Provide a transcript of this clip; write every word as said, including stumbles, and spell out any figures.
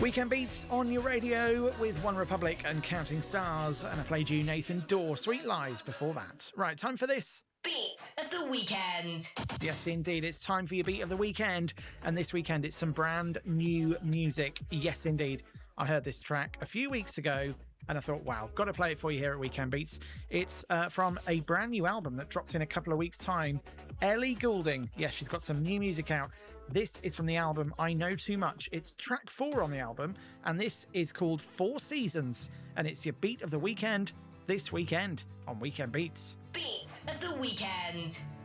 Weekend Beats on your radio with One Republic and Counting Stars, and I played you Nathan Dawe, Sweet Lies before that. Right, time for this. Beat of the weekend. Yes, indeed, it's time for your Beat of the weekend, and this weekend it's some brand new music. Yes, indeed. I heard this track a few weeks ago, and I thought, wow, got to play it for you here at Weekend Beats. It's uh, from a brand new album that drops in a couple of weeks' time. Ellie Goulding, yes, she's got some new music out. This is from the album I Know Too Much. It's track four on the album, and this is called Four Seasons, and it's your Beat of the weekend this weekend on Weekend Beats. Beat of the weekend.